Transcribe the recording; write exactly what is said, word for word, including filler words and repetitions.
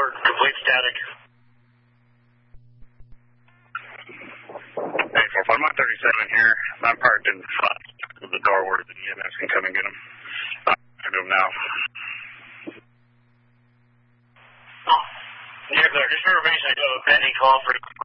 or complete static. Hey, four five, I'm thirty-seven here. I'm parked in front of the door where the E M S can come and get him. I'm going to him now. Yeah, there. Just for information, I do have a pending call for